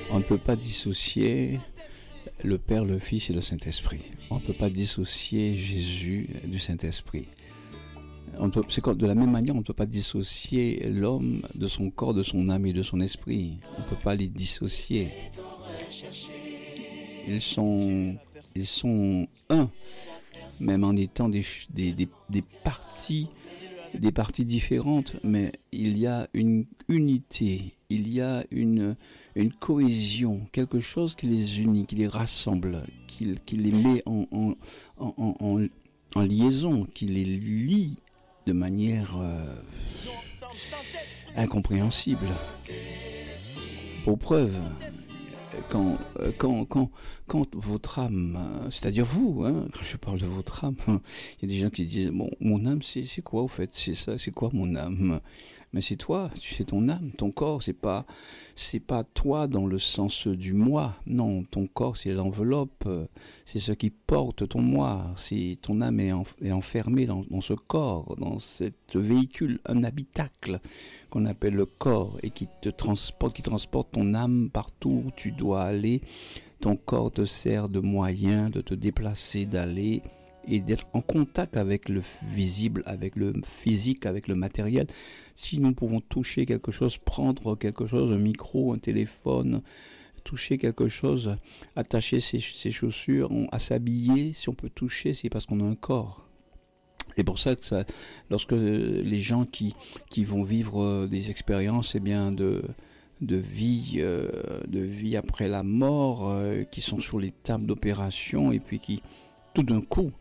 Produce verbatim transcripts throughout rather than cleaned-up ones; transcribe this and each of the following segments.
On ne peut pas dissocier le Père, le Fils et le Saint-Esprit. On ne peut pas dissocier Jésus du Saint-Esprit. On peut, c'est comme, de la même manière, on ne peut pas dissocier l'homme de son corps, de son âme et de son esprit. On ne peut pas les dissocier. Ils sont, ils sont un, même en étant des, des, des, des parties, des parties différentes, mais il y a une unité, il y a une, une cohésion, quelque chose qui les unit, qui les rassemble, qui, qui les met en, en, en, en, en liaison, qui les lie de manière euh, incompréhensible. Pour preuve, quand, quand, quand, quand votre âme, c'est-à-dire vous, hein, quand je parle de votre âme, il y a des gens qui disent, bon, mon âme, c'est, c'est quoi au fait? C'est ça, c'est quoi mon âme? Mais c'est toi, c'est ton âme, ton corps, c'est pas, c'est pas toi dans le sens du moi. Non, ton corps, c'est l'enveloppe, c'est ce qui porte ton moi. C'est ton âme est, en, est enfermée dans, dans ce corps, dans cet véhicule, un habitacle qu'on appelle le corps et qui te transporte, qui transporte ton âme partout où tu dois aller. Ton corps te sert de moyen de te déplacer, d'aller et d'être en contact avec le visible, avec le physique, avec le matériel. Si nous pouvons toucher quelque chose, prendre quelque chose, un micro, un téléphone, toucher quelque chose, attacher ses, ses chaussures, on, à s'habiller, si on peut toucher, c'est parce qu'on a un corps. C'est pour ça que ça, lorsque les gens qui, qui vont vivre des expériences, eh bien de, de vie, euh, de vie après la mort, euh, qui sont sur les tables d'opération et puis qui, tout d'un coup,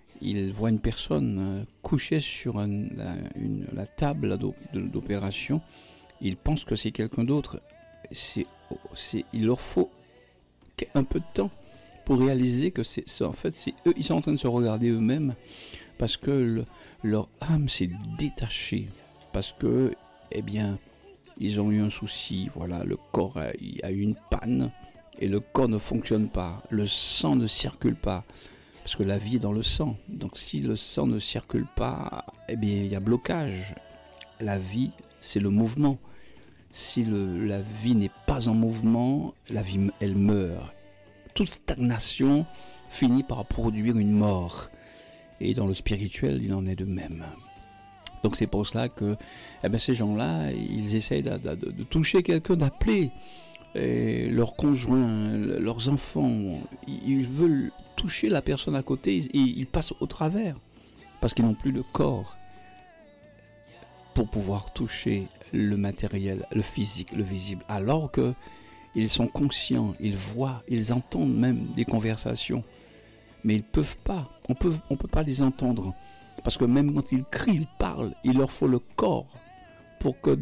il voit une personne euh, couchée sur un, la, une, la table d'opération. Il pense que c'est quelqu'un d'autre. C'est, c'est, il leur faut un peu de temps pour réaliser que c'est, c'est en fait, c'est eux, ils sont en train de se regarder eux-mêmes parce que le, leur âme s'est détachée, parce que, eh bien, ils ont eu un souci. Voilà, le corps a, a eu une panne et le corps ne fonctionne pas. Le sang ne circule pas. Parce que la vie est dans le sang. Donc si le sang ne circule pas, eh bien il y a blocage. La vie, c'est le mouvement. Si le, la vie n'est pas en mouvement, la vie, elle meurt. Toute stagnation finit par produire une mort. Et dans le spirituel, il en est de même. Donc c'est pour cela que eh bien, ces gens-là, ils essayent de, de, de toucher quelqu'un, d'appeler et leurs conjoints, leurs enfants. Ils veulent toucher la personne à côté et ils passent au travers parce qu'ils n'ont plus de corps pour pouvoir toucher le matériel, le physique, le visible, alors que ils sont conscients, ils voient, ils entendent même des conversations, mais ils peuvent pas, on peut, on peut pas les entendre parce que même quand ils crient, ils parlent, il leur faut le corps pour que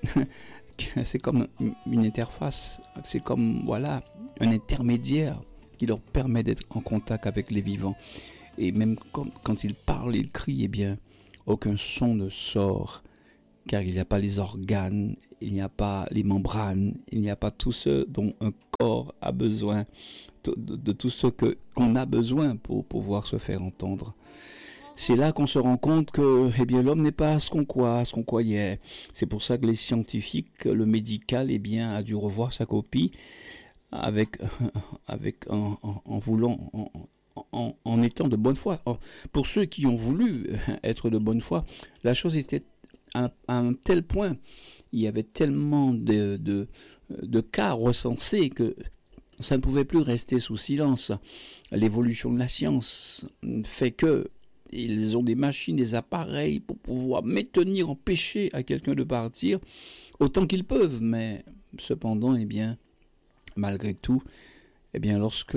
c'est comme une interface, c'est comme voilà un intermédiaire qui leur permet d'être en contact avec les vivants. Et même quand, quand ils parlent, ils crient, eh bien, aucun son ne sort, car il n'y a pas les organes, il n'y a pas les membranes, il n'y a pas tout ce dont un corps a besoin, de, de, de tout ce que, qu'on a besoin pour pouvoir se faire entendre. C'est là qu'on se rend compte que, eh bien, l'homme n'est pas ce qu'on croit, ce qu'on croyait. C'est pour ça que les scientifiques, le médical, eh bien, a dû revoir sa copie, avec avec en, en, en voulant en, en, en étant de bonne foi. Pour ceux qui ont voulu être de bonne foi, la chose était à, à un tel point, il y avait tellement de, de, de cas recensés que ça ne pouvait plus rester sous silence. L'évolution de la science fait que ils ont des machines, des appareils pour pouvoir maintenir, empêcher à quelqu'un de partir autant qu'ils peuvent, mais cependant, eh bien, malgré tout, eh bien, lorsque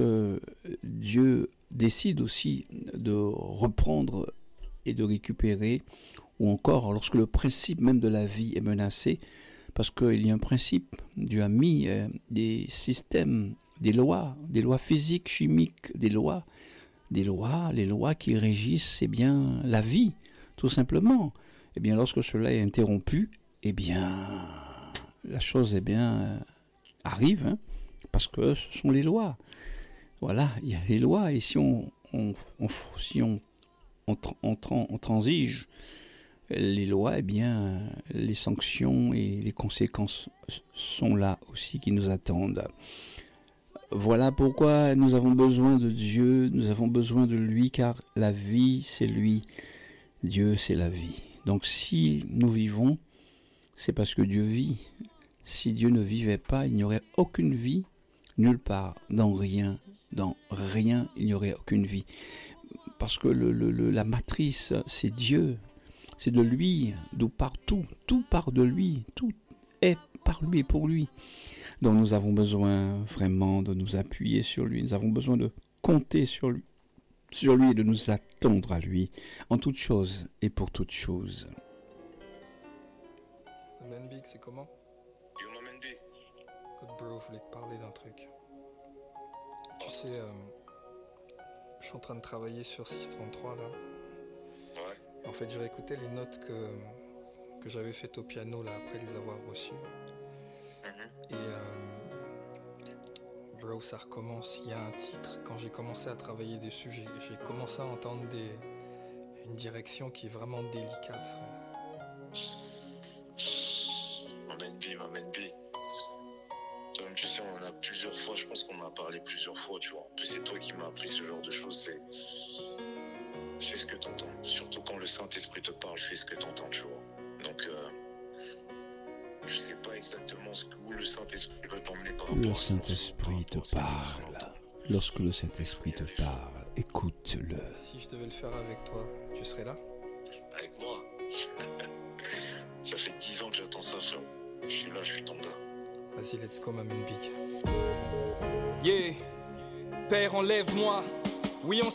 Dieu décide aussi de reprendre et de récupérer, ou encore lorsque le principe même de la vie est menacé, parce qu'il y a un principe, Dieu a mis euh, des systèmes, des lois, des lois physiques, chimiques, des lois, des lois, les lois qui régissent, eh bien, la vie, tout simplement. Eh bien, lorsque cela est interrompu, eh bien, la chose, eh bien, arrive, hein, parce que ce sont les lois. Voilà, il y a les lois, et si on, on, on si on, on, on, on transige les lois, eh bien, les sanctions et les conséquences sont là aussi qui nous attendent. Voilà pourquoi nous avons besoin de Dieu, nous avons besoin de lui, car la vie, c'est lui. Dieu, c'est la vie. Donc si nous vivons, c'est parce que Dieu vit. Si Dieu ne vivait pas, il n'y aurait aucune vie, nulle part, dans rien, dans rien, il n'y aurait aucune vie. Parce que le, le, le, la matrice, c'est Dieu, c'est de lui, d'où part tout, tout part de lui, tout est par lui et pour lui. Donc nous avons besoin vraiment de nous appuyer sur lui, nous avons besoin de compter sur lui, sur lui et de nous attendre à lui, en toutes choses et pour toutes choses. Man Big, c'est comment? Yo, ma man big. Écoute, bro, je voulais te parler d'un truc. Tu sais, euh, je suis en train de travailler sur six trente-trois là. Ouais. Et en fait, j'ai réécouté les notes que, que j'avais faites au piano là après les avoir reçues. Mm-hmm. Et euh, bro, ça recommence. Il y a un titre. Quand j'ai commencé à travailler dessus, j'ai, j'ai commencé à entendre des, une direction qui est vraiment délicate, frère. Ma man big, ma man big. Toi-même, tu sais, on en a plusieurs fois, je pense qu'on en a parlé plusieurs fois, tu vois. En plus, c'est toi qui m'as appris ce genre de choses, c'est... Fais ce que t'entends. Surtout quand le Saint-Esprit te parle, fais ce que t'entends, tu vois. Donc, euh... je sais pas exactement ce que, où le Saint-Esprit veut t'emmener par rapport Le à ça, Saint-Esprit te par rapport à ce que parle. tu entends. Lorsque le Saint-Esprit te parle, écoute-le. Si je devais le faire avec toi, tu serais là? Avec moi. Ça fait dix ans que j'attends ça, frère. Je suis là, je suis ton gars. Vas-y, let's go, ma man big. Yeah, Père, enlève-moi. Oui, on